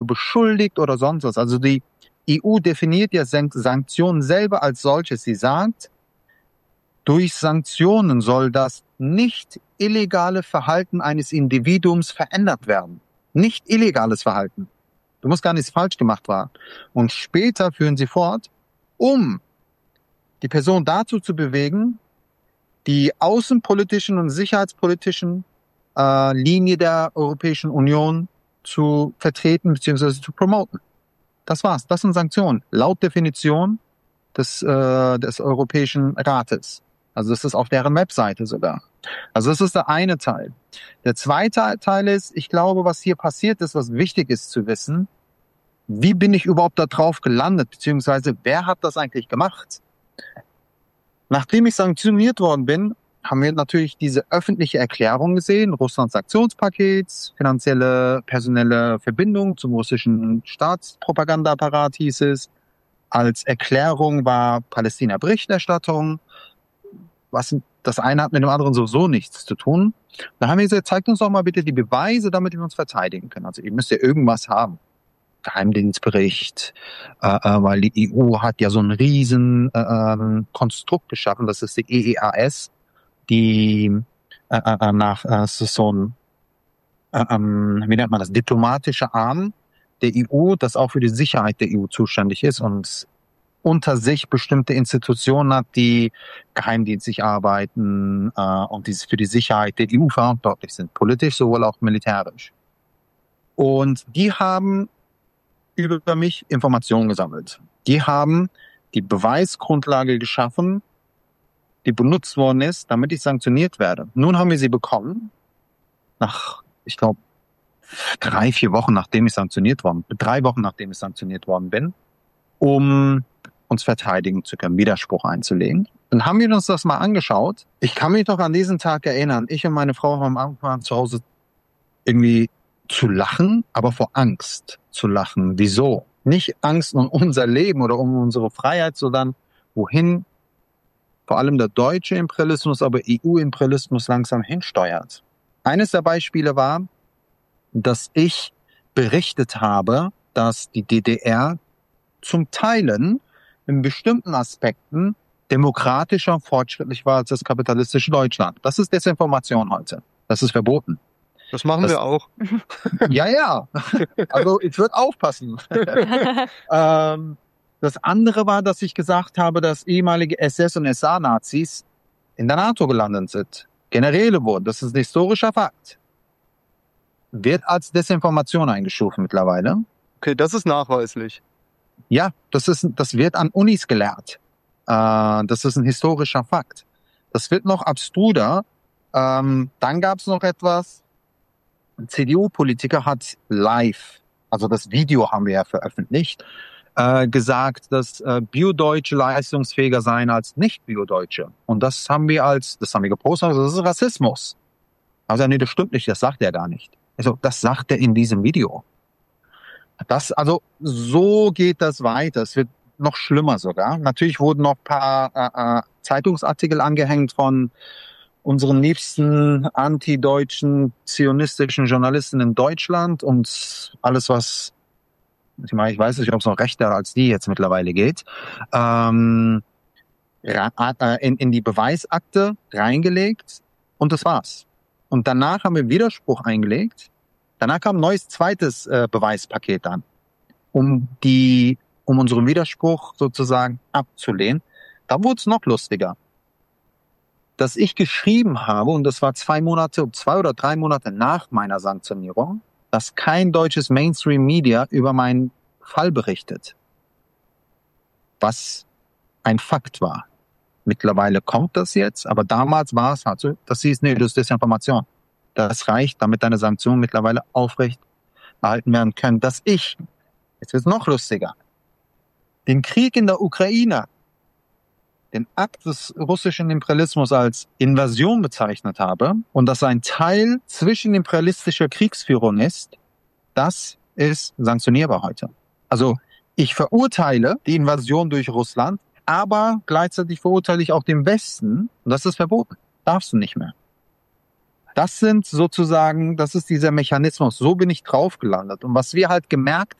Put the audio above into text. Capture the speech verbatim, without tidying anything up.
beschuldigt oder sonst was. Also die E U definiert ja Sanktionen selber als solches. Sie sagt, durch Sanktionen soll das nicht illegale Verhalten eines Individuums verändert werden. Nicht illegales Verhalten. Du musst gar nichts falsch gemacht haben. Und später führen sie fort, um die Person dazu zu bewegen, die außenpolitischen und sicherheitspolitischen äh, Linie der Europäischen Union zu vertreten bzw. zu promoten. Das war's. Das sind Sanktionen. Laut Definition des, äh, des Europäischen Rates. Also das ist auf deren Webseite sogar. Also das ist der eine Teil. Der zweite Teil ist, ich glaube, was hier passiert ist, was wichtig ist zu wissen, wie bin ich überhaupt da drauf gelandet, beziehungsweise wer hat das eigentlich gemacht? Nachdem ich sanktioniert worden bin, haben wir natürlich diese öffentliche Erklärung gesehen, Russlands Sanktionspaket, finanzielle, personelle Verbindung zum russischen Staatspropagandaapparat hieß es. Als Erklärung war Palästina-Berichterstattung. Was, das eine hat mit dem anderen sowieso nichts zu tun. Da haben wir gesagt, zeigt uns doch mal bitte die Beweise, damit wir uns verteidigen können. Also ihr müsst ja irgendwas haben. Geheimdienstbericht, äh, weil die E U hat ja so ein riesen äh, Konstrukt geschaffen, das ist die E E A S, die äh, äh, nach äh, so ein, äh, wie nennt man das, diplomatischer Arm der E U, das auch für die Sicherheit der E U zuständig ist und unter sich bestimmte Institutionen hat, die geheimdienstlich arbeiten äh, und die für die Sicherheit der E U verantwortlich sind, politisch sowohl auch militärisch. Und die haben über mich Informationen gesammelt. Die haben die Beweisgrundlage geschaffen, die benutzt worden ist, damit ich sanktioniert werde. Nun haben wir sie bekommen, nach, ich glaube, drei, vier Wochen, nachdem ich sanktioniert worden bin, drei Wochen, nachdem ich sanktioniert worden bin, um uns verteidigen zu können, Widerspruch einzulegen. Dann haben wir uns das mal angeschaut. Ich kann mich noch an diesen Tag erinnern. Ich und meine Frau haben angefangen, zu Hause irgendwie zu lachen, aber vor Angst zu lachen. Wieso? Nicht Angst um unser Leben oder um unsere Freiheit, sondern wohin vor allem der deutsche Imperialismus, aber E U-Imperialismus langsam hinsteuert. Eines der Beispiele war, dass ich berichtet habe, dass die D D R zum Teilen in bestimmten Aspekten demokratischer und fortschrittlich war als das kapitalistische Deutschland. Das ist Desinformation heute. Das ist verboten. Das machen das, wir auch. Ja, ja. Also ich würde aufpassen. ähm, das andere war, dass ich gesagt habe, dass ehemalige S S- und S A-Nazis in der NATO gelandet sind. Generäle wurden. Das ist ein historischer Fakt. Wird als Desinformation eingestuft mittlerweile. Okay, das ist nachweislich. Ja, das ist, das wird an Unis gelehrt. Äh, das ist ein historischer Fakt. Das wird noch abstruser. Ähm, dann gab es noch etwas. Ein C D U-Politiker hat live, also das Video haben wir ja veröffentlicht, äh, gesagt, dass äh, Biodeutsche leistungsfähiger seien als Nicht-Biodeutsche. Und das haben wir als, das haben wir gepostet, also das ist Rassismus. Also nee, das stimmt nicht, das sagt er gar nicht. Also das sagt er in diesem Video. Das, also so geht das weiter. Es wird noch schlimmer sogar. Natürlich wurden noch ein paar äh, äh, Zeitungsartikel angehängt von unseren liebsten antideutschen, zionistischen Journalisten in Deutschland und alles, was, ich meine, ich weiß nicht, ob es noch rechter als die jetzt mittlerweile geht, ähm, in, in die Beweisakte reingelegt und das war's. Und danach haben wir Widerspruch eingelegt. Danach kam ein neues zweites äh, Beweispaket an, um die, um unseren Widerspruch sozusagen abzulehnen. Da wurde es noch lustiger. Dass ich geschrieben habe, und das war zwei Monate, zwei oder drei Monate nach meiner Sanktionierung, dass kein deutsches Mainstream-Media über meinen Fall berichtet. Was ein Fakt war. Mittlerweile kommt das jetzt, aber damals war es halt so, das hieß, nee, das ist Desinformation. Das reicht, damit deine Sanktionen mittlerweile aufrecht erhalten werden können. Dass ich, jetzt wird es noch lustiger, den Krieg in der Ukraine, den Akt des russischen Imperialismus als Invasion bezeichnet habe und das ein Teil zwischen imperialistischer Kriegsführung ist, das ist sanktionierbar heute. Also ich verurteile die Invasion durch Russland, aber gleichzeitig verurteile ich auch den Westen und das ist verboten. Darfst du nicht mehr. Das sind sozusagen, das ist dieser Mechanismus. So bin ich drauf gelandet. Und was wir halt gemerkt